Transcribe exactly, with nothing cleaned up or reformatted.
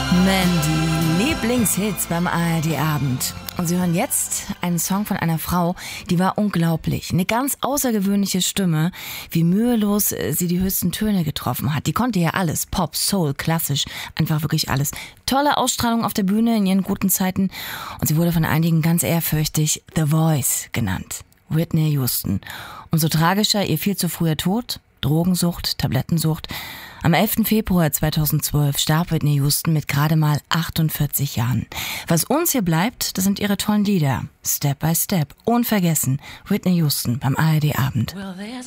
Mandy, Lieblingshits beim A R D-Abend. Und Sie hören jetzt einen Song von einer Frau, die war unglaublich. Eine ganz außergewöhnliche Stimme, wie mühelos sie die höchsten Töne getroffen hat. Die konnte ja alles, Pop, Soul, klassisch, einfach wirklich alles. Tolle Ausstrahlung auf der Bühne in ihren guten Zeiten. Und sie wurde von einigen ganz ehrfürchtig The Voice genannt. Whitney Houston. Umso tragischer ihr viel zu früher Tod, Drogensucht, Tablettensucht. Am elften Februar zweitausendzwölf starb Whitney Houston mit gerade mal achtundvierzig Jahren. Was uns hier bleibt, das sind ihre tollen Lieder. Step by Step, unvergessen. Whitney Houston beim A R D-Abend. Well,